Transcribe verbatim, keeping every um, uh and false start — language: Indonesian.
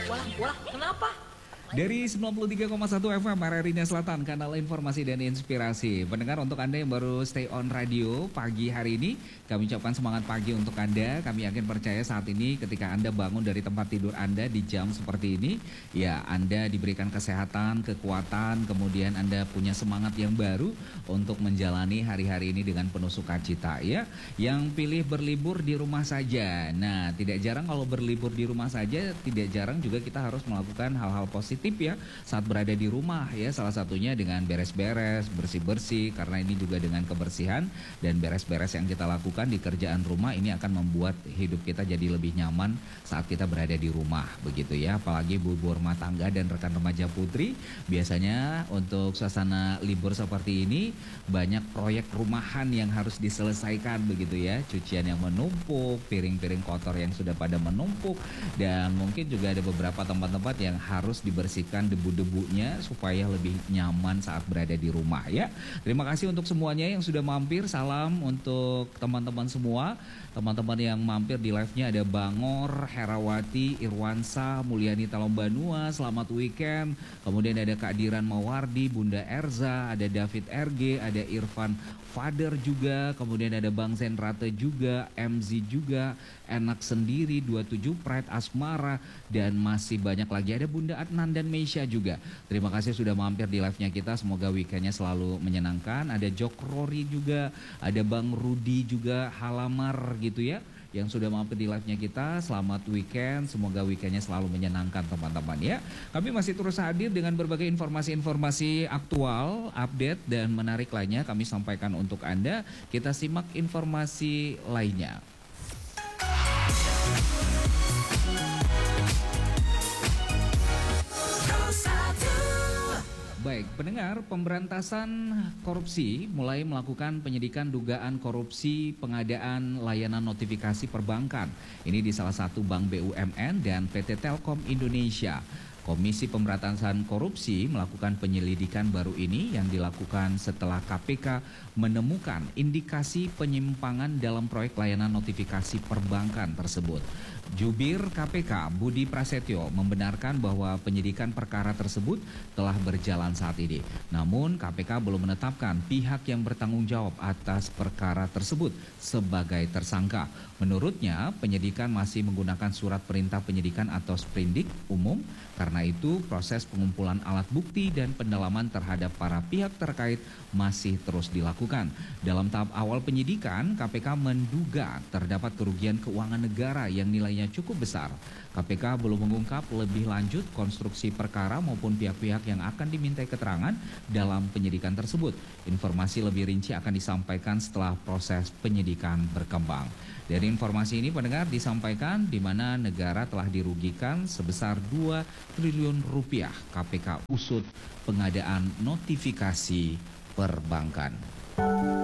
Wah, wah, kenapa? Dari sembilan puluh tiga koma satu F M R R I Selatan, kanal informasi dan inspirasi. Pendengar, untuk Anda yang baru stay on radio pagi hari ini, kami ucapkan semangat pagi untuk Anda. Kami yakin percaya saat ini ketika Anda bangun dari tempat tidur Anda di jam seperti ini, ya Anda diberikan kesehatan, kekuatan, kemudian Anda punya semangat yang baru untuk menjalani hari-hari ini dengan penuh sukacita, ya. Yang pilih berlibur di rumah saja. Nah, tidak jarang kalau berlibur di rumah saja, tidak jarang juga kita harus melakukan hal-hal positif ya saat berada di rumah, ya. Salah satunya dengan beres-beres, bersih-bersih, karena ini juga dengan kebersihan dan beres-beres yang kita lakukan di kerjaan rumah ini akan membuat hidup kita jadi lebih nyaman saat kita berada di rumah, begitu ya. Apalagi ibu-ibu rumah tangga dan rekan remaja putri, biasanya untuk suasana libur seperti ini banyak proyek rumahan yang harus diselesaikan, begitu ya. Cucian yang menumpuk, piring-piring kotor yang sudah pada menumpuk, dan mungkin juga ada beberapa tempat-tempat yang harus dibersihkan bersihkan debu-debunya supaya lebih nyaman saat berada di rumah, ya. Terima kasih untuk semuanya yang sudah mampir. Salam untuk teman-teman semua. Teman-teman yang mampir di live-nya ada Bangor, Herawati, Irwansa, Mulyani Talombanua, selamat weekend. Kemudian ada Kak Diran Mawardi, Bunda Erza, ada David R G, ada Irfan Father juga, kemudian ada Bang Zenrate juga, M Z juga, Enak Sendiri, dua puluh tujuh, Pride Asmara, dan masih banyak lagi. Ada Bunda Adnan dan Meisha juga. Terima kasih sudah mampir di live-nya kita. Semoga weekendnya selalu menyenangkan. Ada Jok Rory juga, ada Bang Rudi juga, Halamar gitu ya, yang sudah mampir di live-nya kita. Selamat weekend, semoga weekendnya selalu menyenangkan teman-teman, ya. Kami masih terus hadir dengan berbagai informasi-informasi aktual, update, dan menarik lainnya kami sampaikan untuk Anda. Kita simak informasi lainnya. Baik, pendengar, pemberantasan korupsi mulai melakukan penyidikan dugaan korupsi pengadaan layanan notifikasi perbankan. Ini di salah satu bank B U M N dan P T Telkom Indonesia. Komisi Pemberantasan Korupsi melakukan penyelidikan baru ini yang dilakukan setelah K P K menemukan indikasi penyimpangan dalam proyek layanan notifikasi perbankan tersebut. Jubir K P K Budi Prasetyo membenarkan bahwa penyidikan perkara tersebut telah berjalan saat ini. Namun K P K belum menetapkan pihak yang bertanggung jawab atas perkara tersebut sebagai tersangka. Menurutnya, penyidikan masih menggunakan surat perintah penyidikan atau sprindik umum. Karena itu, proses pengumpulan alat bukti dan pendalaman terhadap para pihak terkait masih terus dilakukan. Dalam tahap awal penyidikan, K P K menduga terdapat kerugian keuangan negara yang nilainya cukup besar. K P K belum mengungkap lebih lanjut konstruksi perkara maupun pihak-pihak yang akan dimintai keterangan dalam penyidikan tersebut. Informasi lebih rinci akan disampaikan setelah proses penyidikan berkembang. Dari informasi ini, pendengar, disampaikan di mana negara telah dirugikan sebesar dua triliun rupiah. K P K usut pengadaan notifikasi perbankan.